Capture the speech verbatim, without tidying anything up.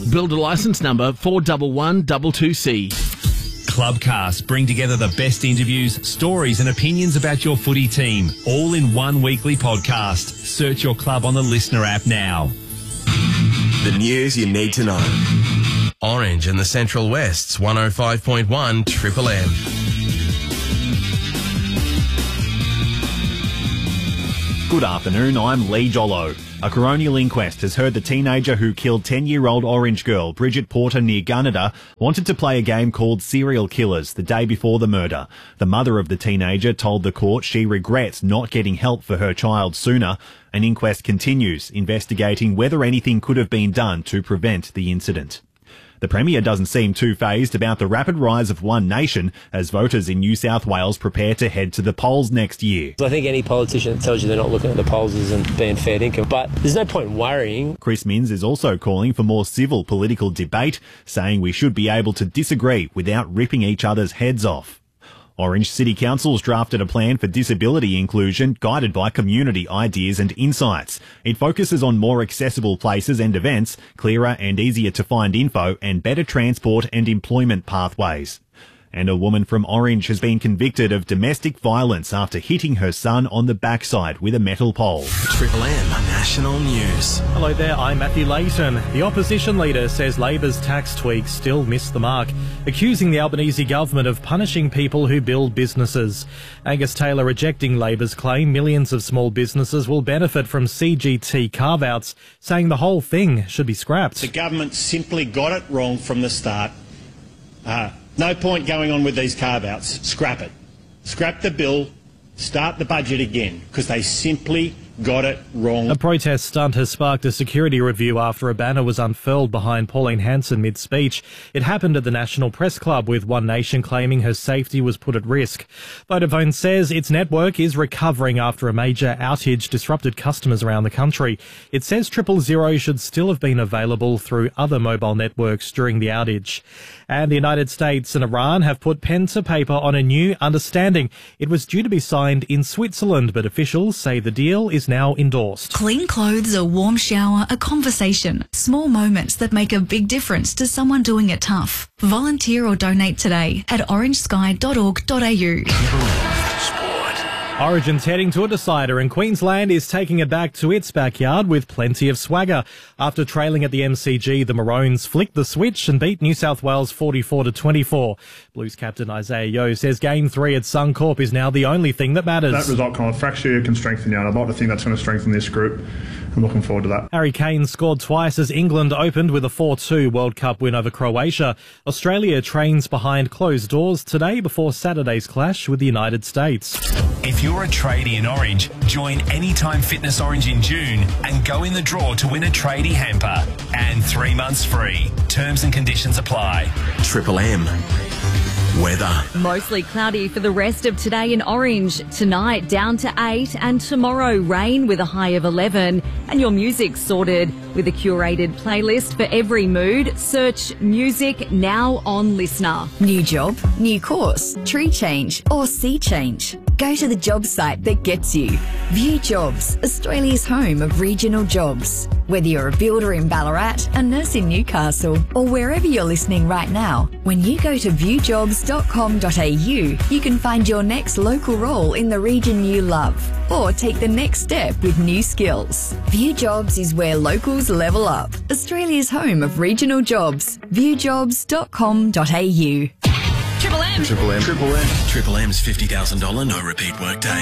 Builder licence number four one one two two C. Clubcast bring together the best interviews, stories and opinions about your footy team, all in one weekly podcast. Search your club on the Listener app now. The news you need to know. Orange and the Central West's one oh five point one Triple M. Good afternoon, I'm Lee Jollo. A coronial inquest has heard the teenager who killed ten-year-old Orange girl Bridget Porter near Gunnedah wanted to play a game called Serial Killers the day before the murder. The mother of the teenager told the court she regrets not getting help for her child sooner. An inquest continues, investigating whether anything could have been done to prevent the incident. The Premier doesn't seem too phased about the rapid rise of One Nation as voters in New South Wales prepare to head to the polls next year. I think any politician that tells you they're not looking at the polls isn't being fair dinkum, but there's no point worrying. Chris Minns is also calling for more civil political debate, saying we should be able to disagree without ripping each other's heads off. Orange City Council's drafted a plan for disability inclusion guided by community ideas and insights. It focuses on more accessible places and events, clearer and easier to find info, and better transport and employment pathways. And a woman from Orange has been convicted of domestic violence after hitting her son on the backside with a metal pole. Triple M National News. Hello there, I'm Matthew Layton. The opposition leader says Labor's tax tweaks still missed the mark, accusing the Albanese government of punishing people who build businesses. Angus Taylor rejecting Labor's claim millions of small businesses will benefit from C G T carve-outs, saying the whole thing should be scrapped. The government simply got it wrong from the start. Uh, No point going on with these carve-outs. Scrap it. Scrap the bill, start the budget again, because they simply got it wrong. A protest stunt has sparked a security review after a banner was unfurled behind Pauline Hanson mid-speech. It happened at the National Press Club, with One Nation claiming her safety was put at risk. Vodafone says its network is recovering after a major outage disrupted customers around the country. It says Triple Zero should still have been available through other mobile networks during the outage. And the United States and Iran have put pen to paper on a new understanding. It was due to be signed in Switzerland, but officials say the deal is now endorsed. Clean clothes, a warm shower, a conversation. Small moments that make a big difference to someone doing it tough. Volunteer or donate today at orange sky dot org dot a u. Origin's heading to a decider and Queensland is taking it back to its backyard with plenty of swagger. After trailing at the M C G, the Maroons flicked the switch and beat New South Wales forty-four to twenty-four. Blues captain Isaiah Yeo says game three at Suncorp is now the only thing that matters. That result kind of fracture you can strengthen you, and I'd like to think that's going to strengthen this group. I'm looking forward to that. Harry Kane scored twice as England opened with a four two World Cup win over Croatia. Australia trains behind closed doors today before Saturday's clash with the United States. If you're a tradie in Orange, join Anytime Fitness Orange in June and go in the draw to win a tradie hamper. And three months free. Terms and conditions apply. Triple M. Weather. Mostly cloudy for the rest of today in Orange. Tonight down to eight and tomorrow rain with a high of eleven. And your music's sorted with a curated playlist for every mood. Search music now on Listener. New job, new course, tree change or sea change. Go to the job site that gets you. View Jobs, Australia's home of regional jobs. Whether you're a builder in Ballarat, a nurse in Newcastle, or wherever you're listening right now, when you go to view jobs dot com dot a u, you can find your next local role in the region you love, or take the next step with new skills. View Jobs is where locals level up. Australia's home of regional jobs. view jobs dot com dot a u. Triple M. Triple M. Triple M. Triple M's fifty thousand dollars no repeat workday.